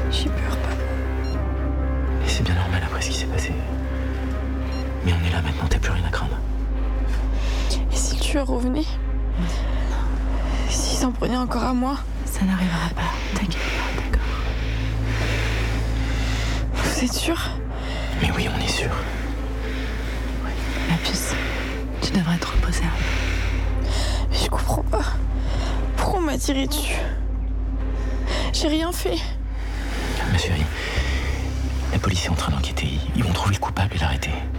J'ai peur, papa. Et c'est bien normal après ce qui s'est passé. Mais on est là maintenant, t'as plus rien à craindre. Et si le tueur revenait? S'il s'en prenait encore à moi? Ça n'arrivera pas, t'inquiète pas, d'accord? Vous êtes sûr? Mais oui, on est sûr. La puce, tu devrais te reposer un peu. Mais je comprends pas. Pourquoi on m'a tiré dessus? J'ai rien fait. Ma chérie, la police est en train d'enquêter. Ils vont trouver le coupable et l'arrêter.